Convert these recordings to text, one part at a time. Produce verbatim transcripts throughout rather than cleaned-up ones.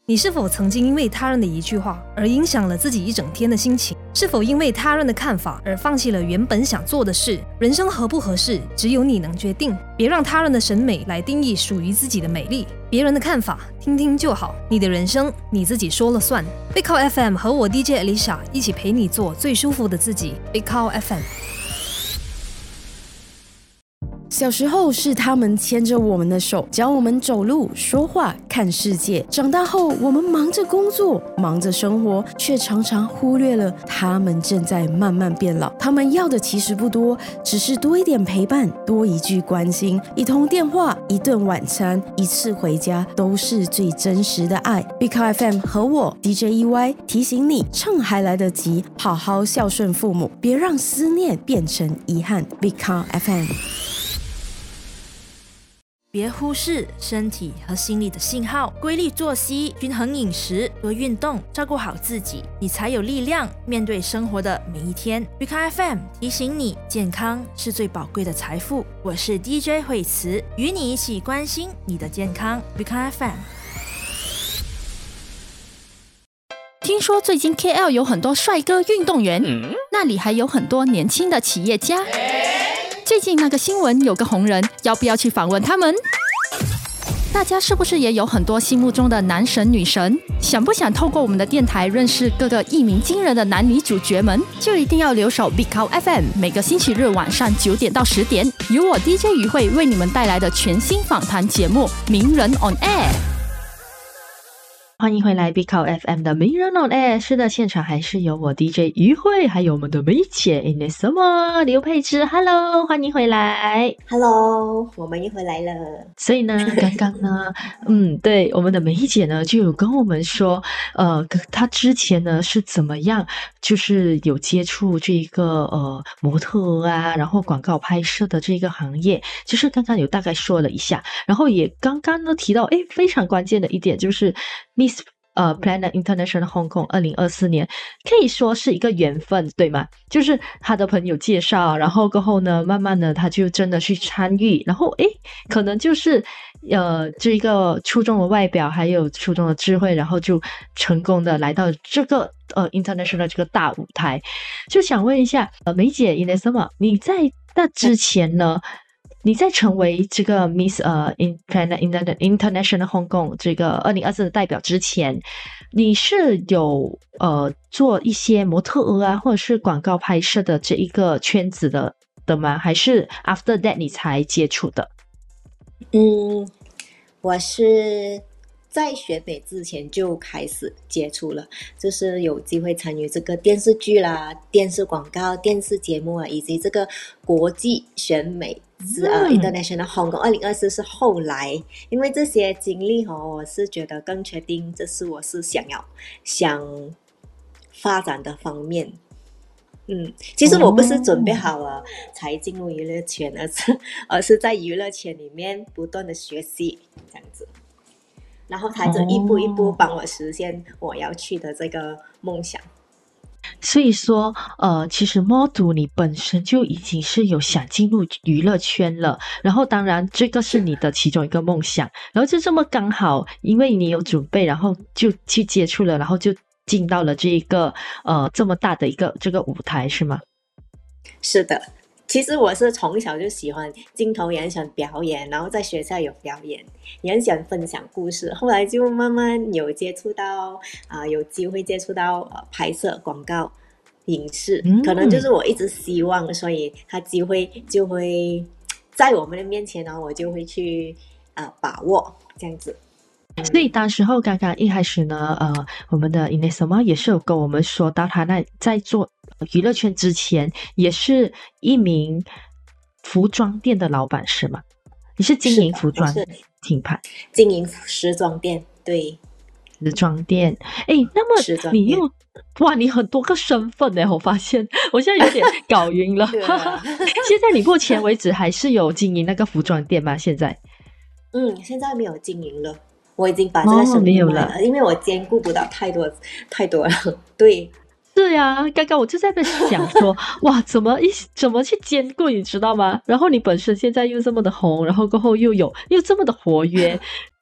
你是否曾经因为他人的一句话而影响了自己一整天的心情？是否因为他人的看法而放弃了原本想做的事？人生合不合适，只有你能决定。别让他人的审美来定义属于自己的美丽。别人的看法听听就好，你的人生你自己说了算。Big Cow F M 和我 D J Alicia 一起陪你做最舒服的自己。Big Cow F M。 小时候是他们牵着我们的手，教我们走路、说话、看世界。长大后，我们忙着工作，忙着生活，却常常忽略了他们正在慢慢变老。他们要的其实不多，只是多一点陪伴，多一句关心，一通电话，一顿晚餐，一次回家，都是最真实的爱。Big Cow F M 和我 D J E Y 提醒你，趁还来得及，好好孝顺父母，别让思念变成遗憾。Big Cow F M。 别忽视身体和心理的信号，规律作息、均衡饮食、多运动，照顾好自己，你才有力量面对生活的每一天。Big Cow F M 提醒你，健康是最宝贵的财富。我是 D J 惠慈，与你一起关心你的健康。Big Cow F M。 听说最近 K L 有很多帅哥运动员，嗯、那里还有很多年轻的企业家。最近那个新闻有个红人，要不要去访问他们？大家是不是也有很多心目中的男神女神？想不想透过我们的电台认识各个一鸣惊人的男女主角们？就一定要留守 Big Cow F M， 每个星期日晚上九点到十点，由我 D J 于慧为你们带来的全新访谈节目《名人 on Air》。 欢迎回来 Big Cow F M 的名人 on air。 是的，现场还是有我 D J 于慧，还有我们的梅姐 Innesama 刘佩芝。 Hello， 欢迎回来。 Hello， 我们又回来了。 所以呢刚刚呢嗯，对，我们的梅姐呢就有跟我们说呃，她之前呢是怎么样就是有接触这个呃模特啊，然后广告拍摄的这个行业，就是刚刚有大概说了一下，然后也刚刚呢提到诶非常关键的一点，就是Miss 呃 Planet International Hong Kong 二零二四年可以说是一个缘分，对吗？就是他的朋友介绍，然后过后呢慢慢的他就真的去参与，然后诶可能就是呃这个出众的外表还有出众的智慧，然后就成功的来到这个呃 International 这个大舞台。就想问一下呃梅姐 Innesama， 你在那之前呢，你在成为这个 Miss 呃 Planet International Hong Kong 这个二零二四的代表之前，你是有呃做一些模特儿啊或者是广告拍摄的这一个圈子的的吗？还是 after that 你才接触的？ 嗯，我是在学美之前就开始接触了，就是有机会参与这个电视剧啦、电视广告、电视节目啊，以及这个国际选美是呃 International Hong Kong 二零二四是后来，因为这些经历哦，我是觉得更确定这是我是想要想发展的方面。嗯，其实我不是准备好了才进入娱乐圈，而是而是在娱乐圈里面不断的学习这样子，然后他就一步一步帮我实现我要去的这个梦想。 所以说呃，其实 model 你本身就已经是有想进入娱乐圈了，然后当然这个是你的其中一个梦想，然后就这么刚好因为你有准备，然后就去接触了，然后就进到了这一个呃这么大的一个这个舞台，是吗？ 是的，其实我是从小就喜欢镜头，也很喜欢表演，然后在学校有表演，也很喜欢分享故事，后来就慢慢有接触到啊、呃，有机会接触到呃拍摄广告影视、嗯、可能就是我一直希望，所以他机会就会在我们的面前呢，我就会去呃把握这样子。 所以当时候刚刚一开始呢呃，我们的 Innesama 也是有跟我们说到他那在做娱乐圈之前也是一名服装店的老板，是吗？你是经营服装品牌？ 经营时装店，对， 时装店。诶，那么你又哇你很多个身份耶，我发现我现在有点搞晕了、啊、现在你目前为止还是有经营那个服装店吗？现在嗯，现在没有经营了，我已经把这个生意卖了、哦、因为我兼顾不到太多太多了。对， 是呀，刚刚我就在那想说哇怎么一怎么去兼顾，你知道吗？然后你本身现在又这么的红，然后过后又有又这么的活跃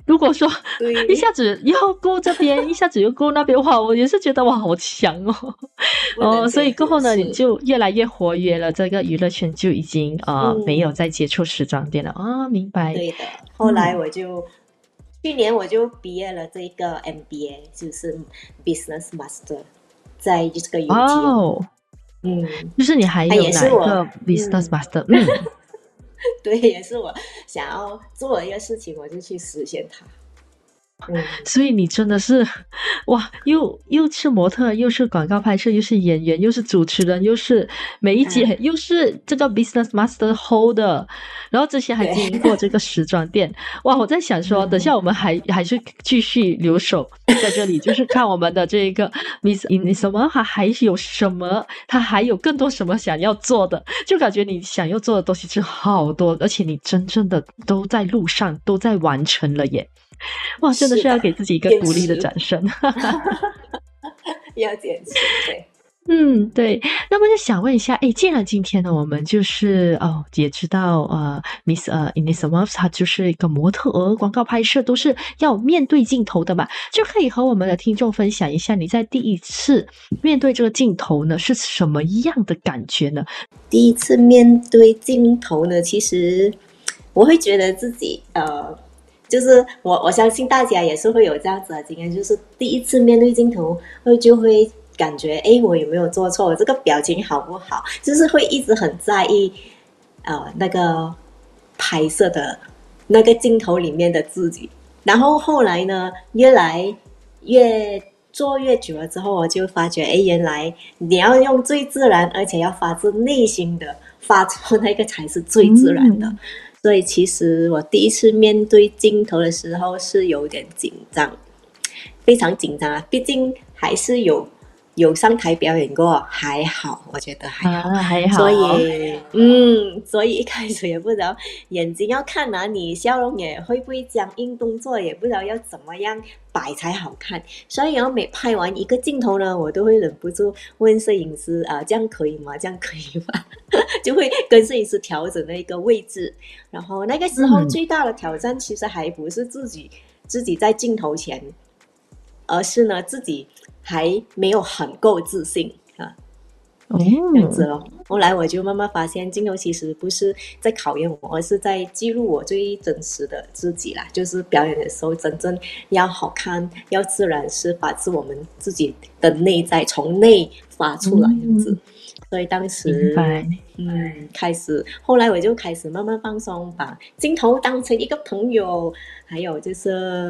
如果说对一下子又够这边，一下子又够那边，哇，我也是觉得哇，好强哦。哦，所以过后呢，你就越来越活跃了，这个娱乐圈就已经呃、嗯、没有再接触时装店了啊、哦，明白。 对的，后来我就、嗯、去年我就毕业了这个 M B A， 就是 Business Master， 在这个 U T。 哦， 嗯， 就是你还有哪一个 Business Master？ 嗯。嗯对，也是我想要做的一个事情，我就去实现它。 嗯，所以你真的是哇，又又是模特，又是广告拍摄，又是演员，又是主持人，又是梅姐、嗯、又是这个 Business Master Holder， 然后之前还经营过这个时装店。哇，我在想说等下我们还还是继续留守在这里，就是看我们的这个 Miss Inesoma 还还有什么，他还有更多什么想要做的，就感觉你想要做的东西是好多，而且你真正的都在路上，都在完成了耶。哇，真的是要给自己一个鼓励的掌声。 要坚持，对。 嗯，对。那么就想问一下，哎，既然今天呢，我们就是哦，也知道呃 ，Miss 呃 Inesoma 她就是一个模特儿，广告拍摄都是要面对镜头的嘛，就可以和我们的听众分享一下，你在第一次面对这个镜头呢，是什么样的感觉呢？ 第一次面对镜头呢，其实我会觉得自己呃。就是我我相信大家也是会有这样子的经验，就是第一次面对镜头会就会感觉诶我有没有做错，我这个表情好不好，就是会一直很在意呃那个拍摄的那个镜头里面的自己。然后后来呢越来越做越久了之后，我就发觉诶原来你要用最自然而且要发自内心的发出那个才是最自然的、嗯，所以其实我第一次面对镜头的时候是有点紧张，非常紧张啊！毕竟还是有有上台表演过，还好，我觉得还好， 啊、还好。 所以，嗯，所以一开始也不知道眼睛要看哪里，笑容也会不会僵硬，动作也不知道要怎么样摆才好看。所以，然后每拍完一个镜头呢，我都会忍不住问摄影师啊，这样可以吗？这样可以吗？就会跟摄影师调整那个位置。然后那个时候最大的挑战其实还不是自己、嗯、自己在镜头前，而是呢自己还没有很够自信啊，哦，这样子咯。后来我就慢慢发现，镜头其实不是在考验我，而是在记录我最真实的自己啦。就是表演的时候，真正要好看、要自然，是发自我们自己的内在，从内发出来这样子。嗯，所以当时，嗯，开始，后来我就开始慢慢放松，把镜头当成一个朋友，还有就是，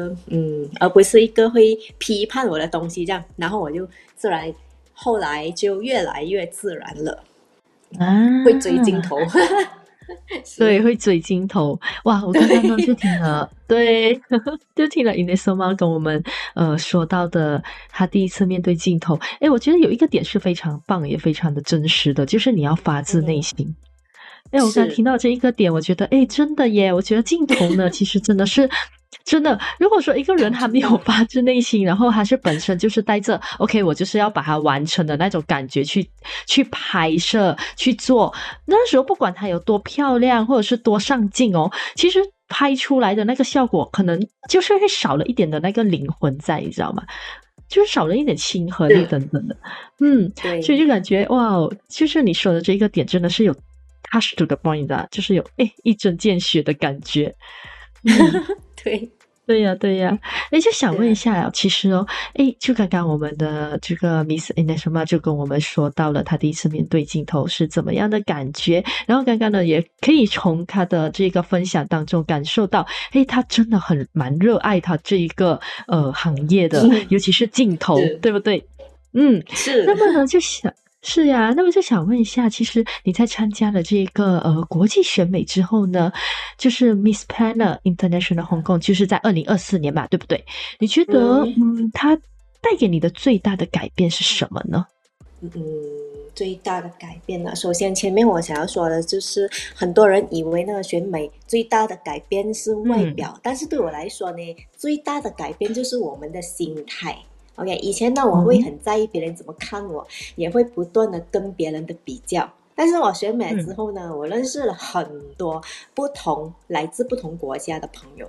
嗯，而不是一个会批判我的东西这样。然后我就自然，后来就越来越自然了，啊，会追镜头。 对，会追镜头。哇，我刚刚呢就听了，对，就听了 Inesoma 跟我们呃说到的他第一次面对镜头。诶，我觉得有一个点是非常棒也非常的真实的，就是你要发自内心。诶，我刚听到这一个点，我觉得诶真的耶，我觉得镜头呢其实真的是真的，如果说一个人他没有发自内心，然后他是本身就是带着 OK 我就是要把它完成的那种感觉去去拍摄去做，那时候不管他有多漂亮或者是多上镜哦，其实拍出来的那个效果可能就是会少了一点的那个灵魂在，你知道吗？就是少了一点亲和力等等的。嗯，所以就感觉哇，就是你说的这个点真的是有 touch to the point 的，就是有诶一针见血的感觉。嗯对对呀对呀。诶，就想问一下，其实哦，诶，就刚刚我们的这个 Miss Inesoma 就跟我们说到了她第一次面对镜头是怎么样的感觉，然后刚刚呢也可以从她的这个分享当中感受到，诶，她真的很蛮热爱她这一个呃行业的，嗯，尤其是镜头，对不对？嗯，是。那么呢就想是呀，那么就想问一下，其实你在参加了这个呃国际选美之后呢，就是 Miss Planner International Hong Kong， 就是在二零二四年嘛，对不对？你觉得嗯, 嗯它带给你的最大的改变是什么呢？ 嗯，最大的改变呢，首先前面我想要说的就是很多人以为那个选美最大的改变是外表，嗯，但是对我来说呢，最大的改变就是我们的心态。OK， 以前呢我会很在意别人怎么看我，嗯，也会不断的跟别人的比较。但是我选美之后呢，嗯，我认识了很多不同来自不同国家的朋友，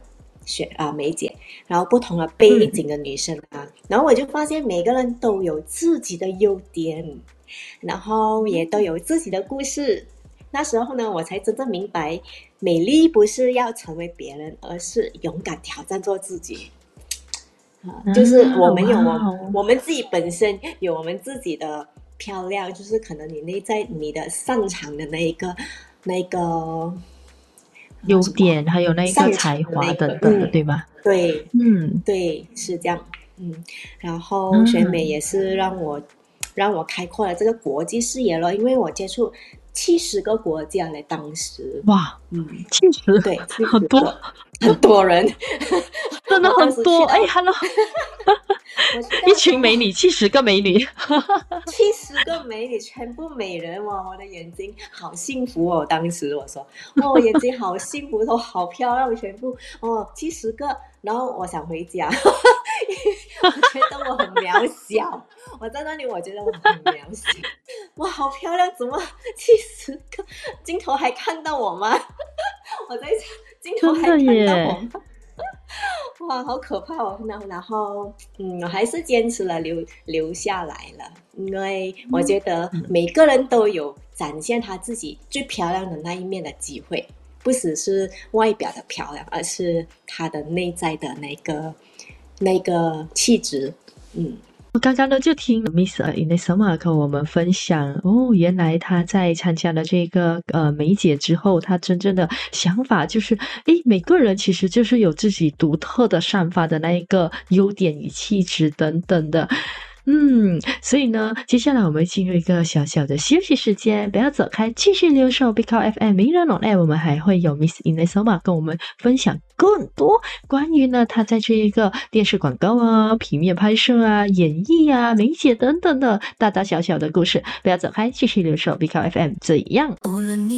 学啊梅姐，然后不同的背景的女生啊、嗯，然后我就发现每个人都有自己的优点，然后也都有自己的故事。那时候呢，我才真正明白，美丽不是要成为别人，而是勇敢挑战做自己。啊，就是我们有我、啊、我们自己本身有我们自己的漂亮，就是可能你内在你的擅长的那一个那个优点，还有那个才华等等的、嗯、对吧？ 对， 嗯， 对，是这样。嗯，然后学美也是让我、嗯、让我开阔了这个国际视野了，因为我接触七十个国家嘞，当时哇， 嗯， 七十， 对， 很多很多人， 真的很多。哎 ，Hello， 一群美女，七十个美女， 七十个美女，全部美人哇！我的眼睛好幸福哦，当时我说，哦，我眼睛好幸福，都好漂亮，全部哦，七十个。然后我想回家，我觉得我很渺小。我在那里，我觉得我很渺小。哇，好漂亮，怎么七十个？镜头还看到我吗？我在镜头还看到我吗？哇，好可怕哦！然后，嗯，我还是坚持了留留下来了，因为我觉得每个人都有展现他自己最漂亮的那一面的机会。不只是外表的漂亮，而是他的内在的那个那个气质。嗯， 我刚刚呢就听 Miss Inesoma 跟我们分享哦，原来他在参加了这个呃梅姐之后，他真正的想法就是，诶，每个人其实就是有自己独特的散发的那一个优点与气质等等的。嗯，所以呢，接下来我们进入一个小小的休息时间，不要走开，继续留守 Big Cow F M 名人 on air， 我们还会有 Miss Inesoma 跟我们分享更多关于呢她在这一个电视广告啊、平面拍摄啊、演艺啊、梅姐等等的大大小小的故事，不要走开，继续留守 Big Cow F M， 怎样？